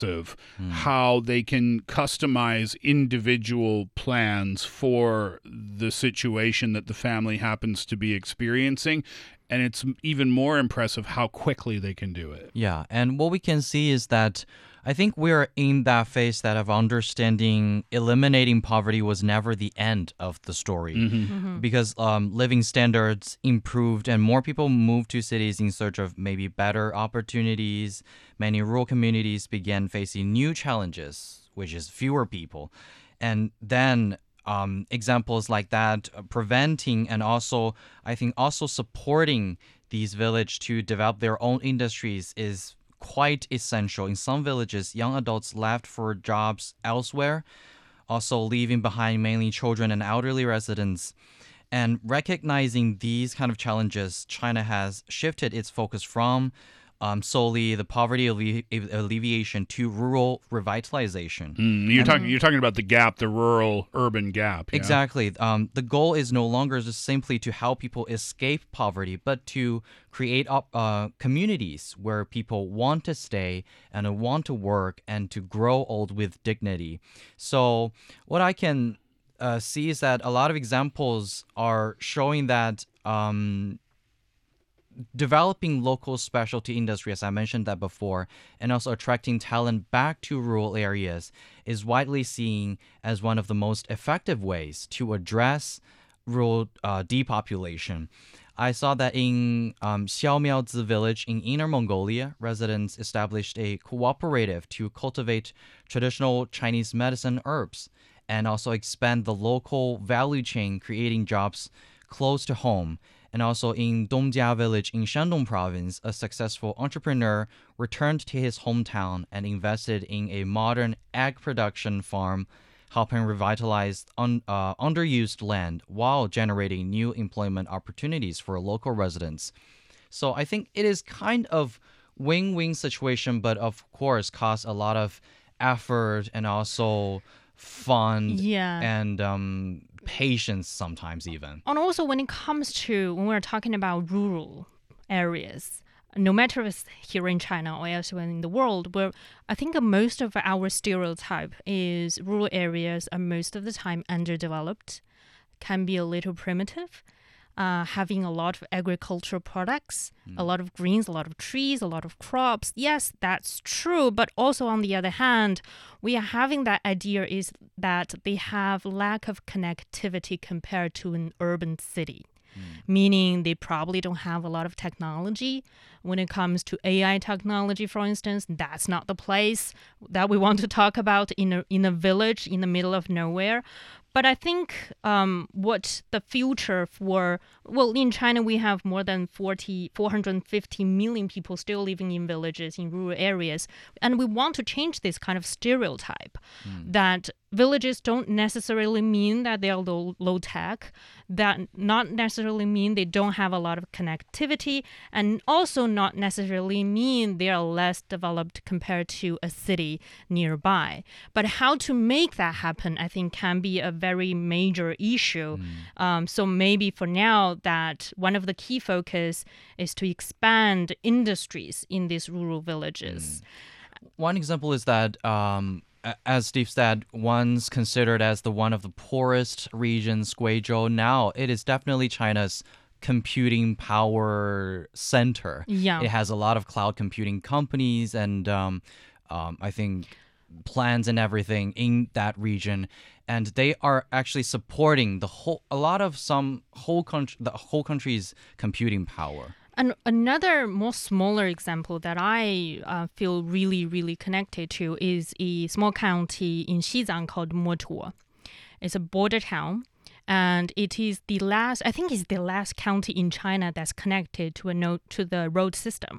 how they can customize individual plans for the situation that the family happens to be experiencing. And it's even more impressive how quickly they can do it. Yeah, and what we can see is that I think we're in that phase that of understanding eliminating poverty was never the end of the story. Because living standards improved and more people moved to cities in search of maybe better opportunities. Many rural communities began facing new challenges, which is fewer people. And then examples like that, preventing and also, I think, also supporting these villages to develop their own industries is quite essential. In some villages, young adults left for jobs elsewhere, also leaving behind mainly children and elderly residents. And recognizing these kind of challenges, China has shifted its focus from solely the poverty alleviation to rural revitalization. You're talking about the gap, the rural-urban gap. Yeah? Exactly. The goal is no longer just simply to help people escape poverty, but to create communities where people want to stay and want to work and to grow old with dignity. So what I can see is that a lot of examples are showing that developing local specialty industry, as I mentioned that before, and also attracting talent back to rural areas is widely seen as one of the most effective ways to address rural depopulation. I saw that in Xiaomiaozi village in Inner Mongolia, residents established a cooperative to cultivate traditional Chinese medicine herbs and also expand the local value chain, creating jobs close to home. And also in Dongjia village in Shandong province, a successful entrepreneur returned to his hometown and invested in a modern egg production farm, helping revitalize underused land while generating new employment opportunities for local residents. So I think it is kind of win-win situation, but of course costs a lot of effort and also fund and patience sometimes even. And also when it comes to, when we're talking about rural areas, no matter if it's here in China or elsewhere in the world, where I think most of our stereotype is rural areas are most of the time underdeveloped, can be a little primitive, having a lot of agricultural products, a lot of greens, a lot of trees, a lot of crops. Yes, that's true. But also on the other hand, we are having that idea is that they have lack of connectivity compared to an urban city. Meaning they probably don't have a lot of technology. When it comes to AI technology, for instance, that's not the place that we want to talk about in a village in the middle of nowhere. But I think what the future for, well, in China, we have more than 450 million people still living in villages, in rural areas. And we want to change this kind of stereotype that villages don't necessarily mean that they are low tech, that not necessarily mean they don't have a lot of connectivity, and also not necessarily mean they are less developed compared to a city nearby. But how to make that happen, I think, can be a very major issue. So maybe for now that one of the key focus is to expand industries in these rural villages. One example is that as Steve said, once considered as the one of the poorest regions, Guizhou, now it is definitely China's computing power center. Yeah. It has a lot of cloud computing companies and I think plans and everything in that region, and they are actually supporting the whole country's computing power. And another more smaller example that I feel really, really connected to is a small county in Xizang called Motuo. It's a border town, and it is the last county in China that's connected to the road system.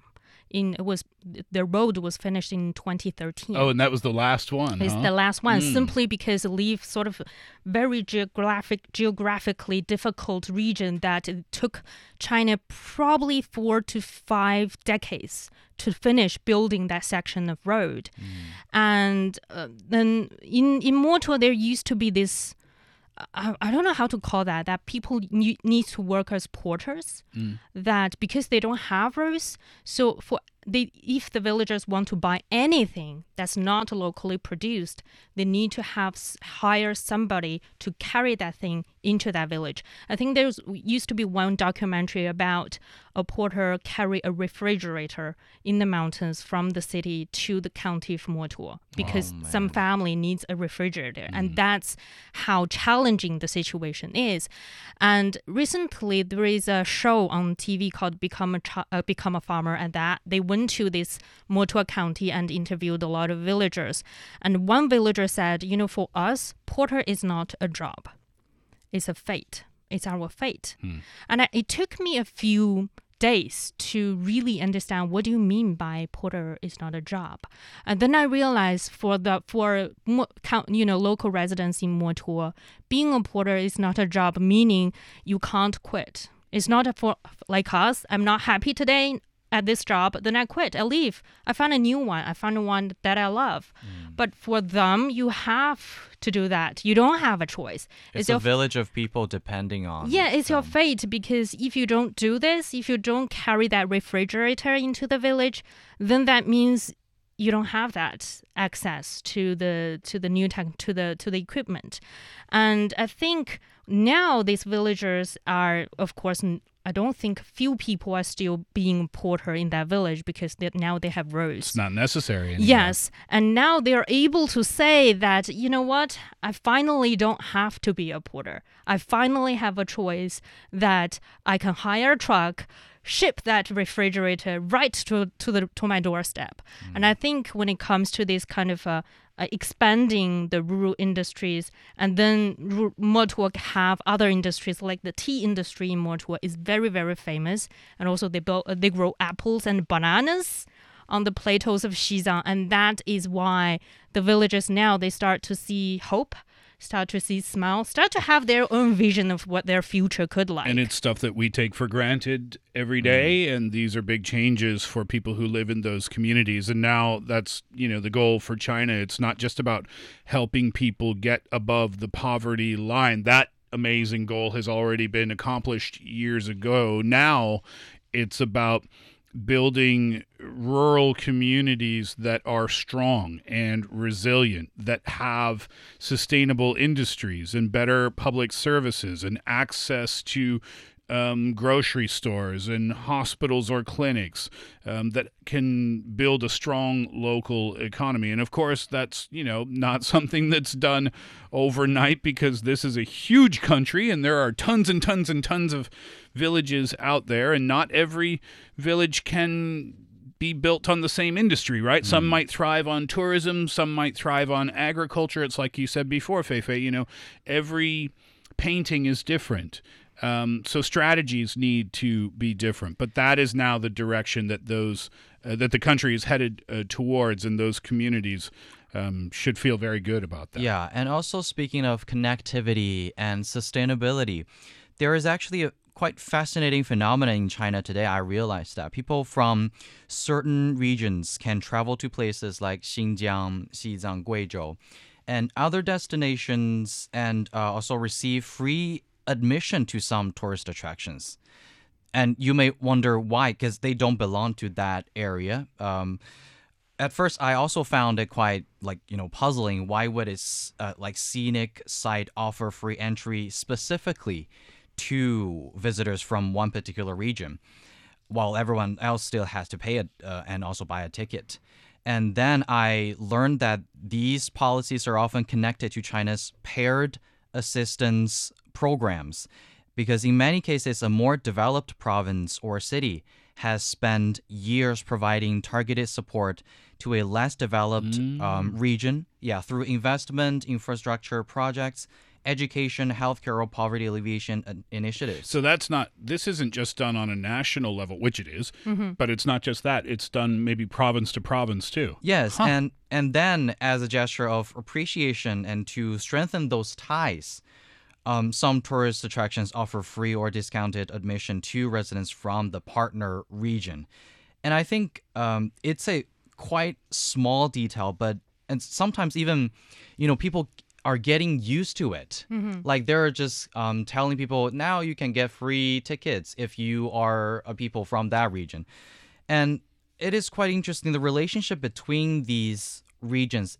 The road was finished in 2013. Oh, and that was the last one. It's the last one, simply because it leaves sort of very geographically difficult region that it took China probably 4 to 5 decades to finish building that section of road. And then in Motuo, there used to be this, I don't know how to call that people need to work as porters, that because they don't have roads, so for if the villagers want to buy anything that's not locally produced, they need to hire somebody to carry that thing into that village. I think there used to be one documentary about a porter carry a refrigerator in the mountains from the city to the county of Motuo because some family needs a refrigerator. And that's how challenging the situation is. And recently there is a show on TV called Become a Farmer, and that they went to this Motuo County and interviewed a lot of villagers. And one villager said, for us, porter is not a job. It's a fate. It's our fate. And it took me a few days to really understand what do you mean by porter is not a job. And then I realized for local residents in Motuo, being a porter is not a job, meaning you can't quit. It's not for like us. I'm not happy today at this job, then I quit. I leave. I find a new one. I find one that I love. But for them, you have to do that. You don't have a choice. It's a village of people depending on. Yeah, it's your fate, because if you don't do this, if you don't carry that refrigerator into the village, then that means you don't have that access to the new tech, to the equipment. And I think now these villagers are, of course, I don't think few people are still being porter in that village because now they have roads. It's not necessary anymore. Yes. And now they're able to say that, you know what, I finally don't have to be a porter. I finally have a choice that I can hire a truck, ship that refrigerator right to my doorstep. And I think when it comes to this kind of expanding the rural industries, and then Motuo have other industries like the tea industry in Motuo is very, very famous, and also they grow apples and bananas on the plateaus of Xizang, and that is why the villagers now they start to see hope, start to see smile, start to have their own vision of what their future could like. And it's stuff that we take for granted every day, and these are big changes for people who live in those communities. And now that's, the goal for China. It's not just about helping people get above the poverty line. That amazing goal has already been accomplished years ago. Now it's about building rural communities that are strong and resilient, that have sustainable industries and better public services and access to grocery stores and hospitals or clinics that can build a strong local economy. And of course, that's, not something that's done overnight, because this is a huge country and there are tons and tons and tons of villages out there, and not every village can be built on the same industry, right? Some might thrive on tourism, some might thrive on agriculture. It's like you said before, Feifei, every painting is different. So strategies need to be different, but that is now the direction that that the country is headed towards, and those communities should feel very good about that. Yeah, and also speaking of connectivity and sustainability, there is actually a quite fascinating phenomenon in China today. I realized that people from certain regions can travel to places like Xinjiang, Xizang, Guizhou, and other destinations, and also receive free admission to some tourist attractions. And you may wonder why, because they don't belong to that area. At first, I also found it quite puzzling. Why would a scenic site offer free entry specifically to visitors from one particular region, while everyone else still has to pay it and also buy a ticket? And then I learned that these policies are often connected to China's paired assistance programs, because in many cases, a more developed province or city has spent years providing targeted support to a less developed region, through investment, infrastructure projects, education, healthcare, or poverty alleviation initiatives. So this isn't just done on a national level, which it is, but it's not just that. It's done maybe province to province too. Yes, and then as a gesture of appreciation and to strengthen those ties, some tourist attractions offer free or discounted admission to residents from the partner region. And I think it's a quite small detail, and sometimes even, people are getting used to it. Like they're just telling people, now you can get free tickets if you are a people from that region. And it is quite interesting. The relationship between these regions